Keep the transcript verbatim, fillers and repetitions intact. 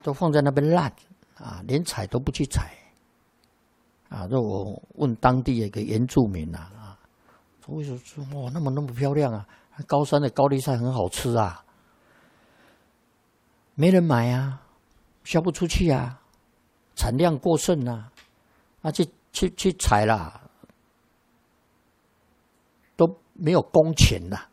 都放在那边烂啊，连采都不去采啊。那我问当地的一个原住民啊，啊，为什么说哇那么那么漂亮啊？高山的高丽菜很好吃啊，没人买啊，销不出去啊，产量过剩啊，啊去去去采啦，都没有工钱啦。